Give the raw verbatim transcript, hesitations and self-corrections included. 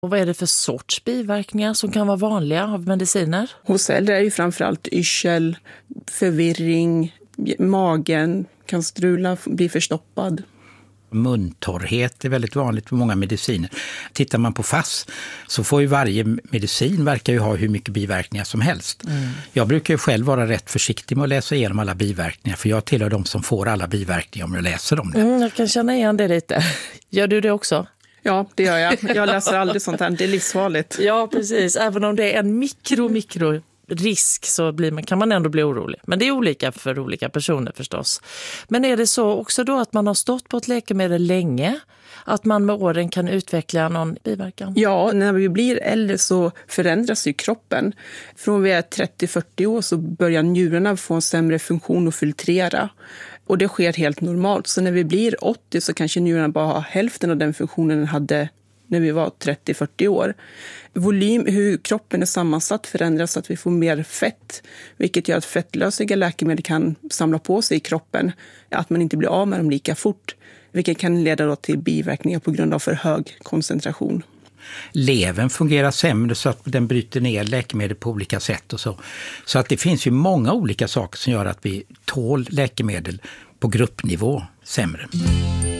Och vad är det för sorts biverkningar som kan vara vanliga av mediciner? Hos äldre är ju framförallt yrsel, förvirring, magen kan strula, bli förstoppad. Muntorrhet är väldigt vanligt på många mediciner. Tittar man på F A S så får ju varje medicin verkar ju ha hur mycket biverkningar som helst. Mm. Jag brukar ju själv vara rätt försiktig med att läsa igenom alla biverkningar, för jag tillhör de som får alla biverkningar om jag läser om det. Mm, jag kan känna igen det lite. Gör du det också? Ja, det gör jag. Jag läser aldrig sånt här. Det är livsfarligt. Ja, precis. Även om det är en mikro, mikro risk så blir man, kan man ändå bli orolig. Men det är olika för olika personer förstås. Men är det så också då att man har stått på ett läkemedel länge? Att man med åren kan utveckla någon biverkan? Ja, när vi blir äldre så förändras ju kroppen. Från vi är trettio till fyrtio år så börjar njurarna få en sämre funktion och filtrera. Och det sker helt normalt. Så när vi blir åttio så kanske njurarna bara har hälften av den funktionen den hade när vi var trettio till fyrtio år. Volym, hur kroppen är sammansatt förändras så att vi får mer fett. Vilket gör att fettlösliga läkemedel kan samla på sig i kroppen. Att man inte blir av med dem lika fort. Vilket kan leda då till biverkningar på grund av för hög koncentration. Levern fungerar sämre så att den bryter ner läkemedel på olika sätt och så. Så att det finns ju många olika saker som gör att vi tål läkemedel på gruppnivå sämre.